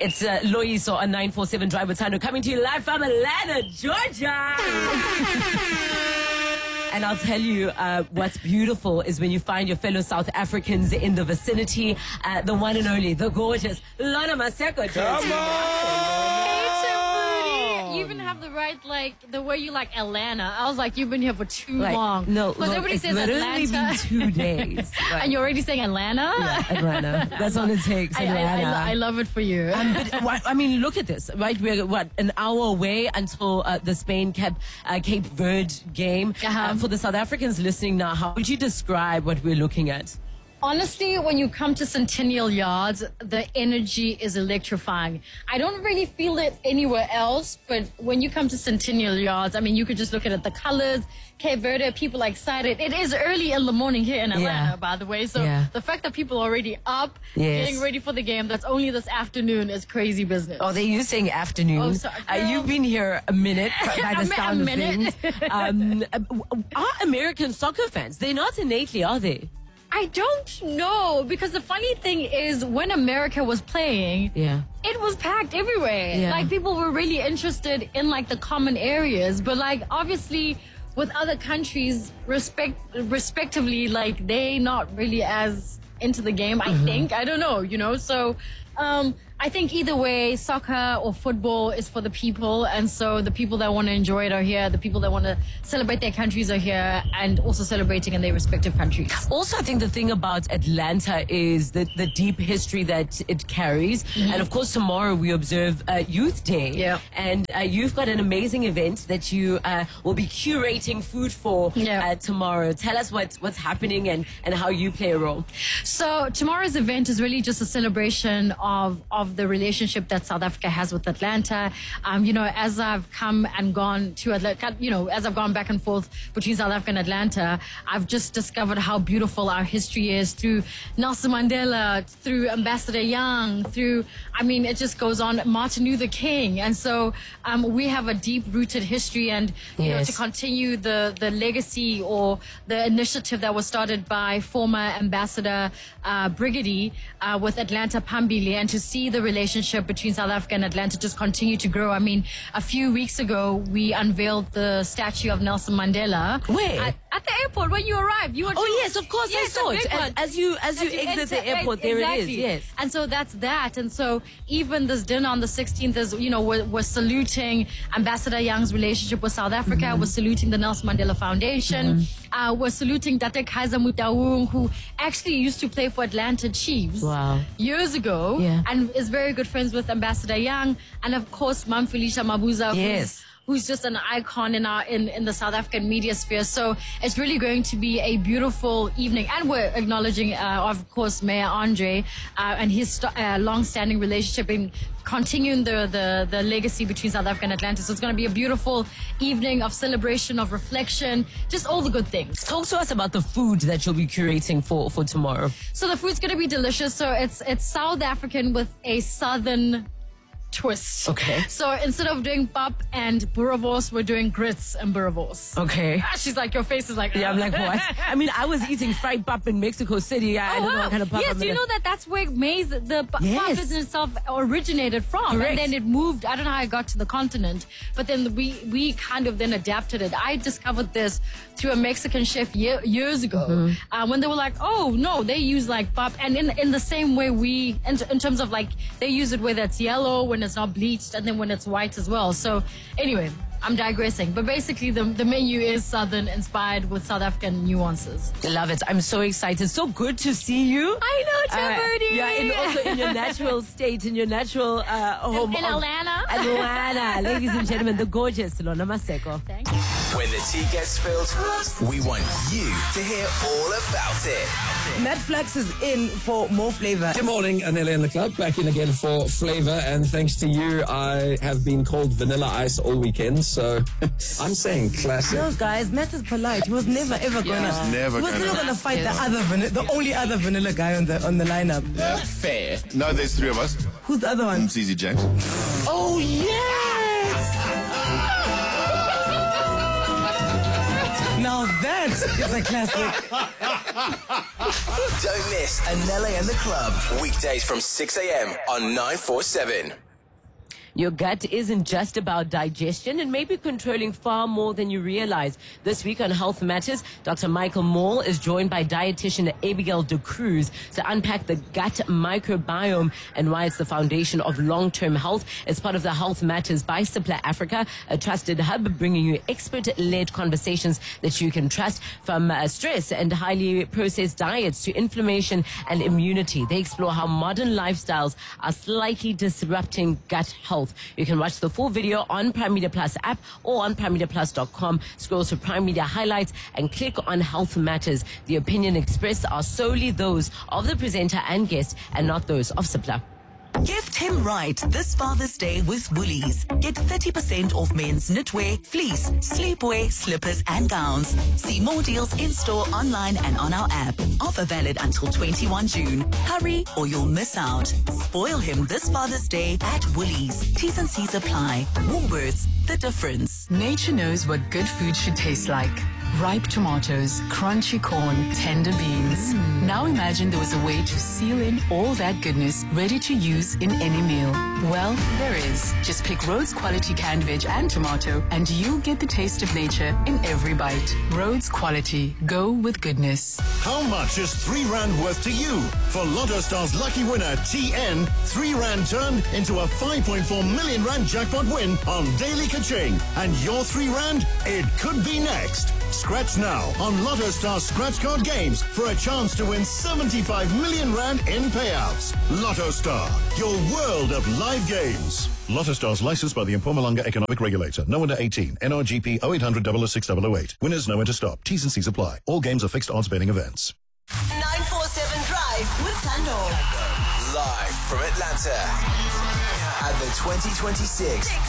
It's Loyiso on 947 Drive with Tando coming to you live from Atlanta, Georgia. And I'll tell you what's beautiful is when you find your fellow South Africans in the vicinity, the one and only, the gorgeous Lona Maseko. Come on! You even have the right, like, the way you like Atlanta. I was like, you've been here for too Like, long. No, because everybody it's says literally Atlanta. been 2 days. Right. And you're already saying Atlanta? Yeah, Atlanta. That's all it takes. Atlanta. I love it for you. But, I mean, look at this, right? We're, an hour away until the Spain-Cape Verde game. For the South Africans listening now, how would you describe what we're looking at? Honestly, when you come to Centennial Yards, the energy is electrifying. I don't really feel it anywhere else, but when you come to Centennial Yards, I mean, you could just look at it, the colors, Cape Verde, people are excited. It is early in the morning here in Atlanta, by the way. So the fact that people are already up, getting ready for the game, that's only this afternoon, is crazy business. Oh, they're you saying afternoon. Oh, sorry, you've been here a minute by the sound of things. Are American soccer fans? They're not innately, are they? I don't know, because the funny thing is when America was playing, it was packed everywhere. Like, people were really interested in, like, the common areas. But, like, obviously with other countries, respectively, like, they not really as into the game, I think. I don't know, you know? So I think either way, soccer or football is for the people. And so the people that want to enjoy it are here. The people that want to celebrate their countries are here, and also celebrating in their respective countries. Also, I think the thing about Atlanta is the deep history that it carries. And of course, tomorrow we observe Youth Day. And you've got an amazing event that you will be curating food for tomorrow. Tell us what's happening and how you play a role. So tomorrow's event is really just a celebration of the relationship that South Africa has with Atlanta. You know, as I've come and gone to Atlanta, you know, as I've gone back and forth between South Africa and Atlanta, I've just discovered how beautiful our history is through Nelson Mandela, through Ambassador Young, through, I mean, it just goes on, Martin Luther King. And so we have a deep-rooted history, and, you know, to continue the legacy or the initiative that was started by former Ambassador Brigady with Atlanta Pambili, and to see the relationship between South Africa and Atlanta just continue to grow. I mean, a few weeks ago, we unveiled the statue of Nelson Mandela. Where? At the airport when you arrived. You were yes, of course, I saw it. As you exit the airport, there it is. Yes. And so that's that. And so even this dinner on the 16th is, you know, we're saluting Ambassador Young's relationship with South Africa. We're saluting the Nelson Mandela Foundation. We're saluting Tate Kaiser Motaung, who actually used to play for Atlanta Chiefs years ago, and is very good friends with Ambassador Young, and of course Mam Felicia Mabuza, who's just an icon in the South African media sphere. So it's really going to be a beautiful evening. And we're acknowledging, of course, Mayor Andre and his long-standing relationship in continuing the legacy between South Africa and Atlanta. So it's going to be a beautiful evening of celebration, of reflection, just all the good things. Talk to us about the food that you'll be curating for tomorrow. So the food's going to be delicious. So it's South African with a Southern twist. Okay. So instead of doing pap and boerewors, we're doing grits and boerewors. Okay. She's like, your face is like... Yeah, I'm like, what? I mean, I was eating fried pap in Mexico City. I don't know what kind of pap. Yes, do you know that's where maize, the pap in itself originated from. Correct. And then it moved, I don't know how it got to the continent, but then we kind of then adapted it. I discovered this through a Mexican chef years ago, when they were like, oh, no, they use like pap. And in the same way in terms of like, they use it whether it's yellow, when it's not bleached, and then when it's white as well. So anyway, I'm digressing. But basically, the menu is Southern inspired with South African nuances. Love it. I'm so excited. So good to see you. I know, Chaverty. Yeah, and also in your natural state, in your natural home. In Atlanta. Atlanta. Ladies and gentlemen, the gorgeous Lona Maseko. Thank you. When the tea gets spilled, we want you to hear all about it. Netflix is in for more flavor. Good morning, Anele and the club. Back in again for flavor. And thanks to you, I have been called Vanilla Ice all weekend. So I'm saying classic. Those guys, Matt is polite. He was never ever gonna. Never gonna fight the only other vanilla guy on the lineup. Fair. No, there's three of us. Who's the other one? CZ James. Oh yes. Now Now that is a classic. Don't miss Anele and the Club. Weekdays from 6 a.m. on 947. Your gut isn't just about digestion and maybe controlling far more than you realize. This week on Health Matters, Dr. Michael Moll is joined by dietitian Abigail De Cruz to unpack the gut microbiome and why it's the foundation of long-term health. It's part of the Health Matters by Cipla Africa, a trusted hub bringing you expert-led conversations that you can trust, from stress and highly processed diets to inflammation and immunity. They explore how modern lifestyles are slightly disrupting gut health. You can watch the full video on Prime Media Plus app or on primemediaplus.com. Scroll to Prime Media Highlights and click on Health Matters. The opinion expressed are solely those of the presenter and guest and not those of Cipla. Gift him right this Father's Day with Woolies. Get 30% off men's knitwear, fleece, sleepwear, slippers and gowns. See more deals in-store, online and on our app. Offer valid until 21 June. Hurry or you'll miss out. Spoil him this Father's Day at Woolies. T's and C's apply. Woolworths, the difference. Nature knows what good food should taste like. Ripe tomatoes, crunchy corn, tender beans. Now imagine there was a way to seal in all that goodness ready to use in any meal. Well, there is. Just pick Rhodes Quality canned veg and tomato and you'll get the taste of nature in every bite. Rhodes Quality. Go with goodness. How much is R3 worth to you? For Lotto Star's lucky winner, TN, R3 turned into a 5.4 million rand jackpot win on Daily Kaching. And your R3, it could be next. Scratch now on Lotto Star Scratch Card Games for a chance to win 75 million rand in payouts. Lotto Star, your world of live games. Lotto Star's licensed by the Mpumalanga Economic Regulator. No under 18. NRGP 0800 006 Winners know when to stop. T's and C's apply. All games are fixed odds betting events. 947 Drive with Tando. Live from Atlanta at the 2026